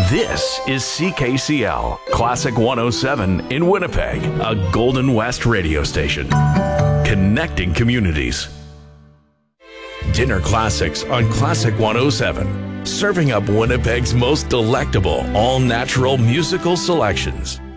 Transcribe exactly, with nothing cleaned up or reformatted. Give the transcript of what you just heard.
This is C K C L, Classic one oh seven in Winnipeg, a Golden West radio station. Connecting communities. Dinner Classics on Classic one oh seven. Serving up Winnipeg's most delectable, all-natural musical selections.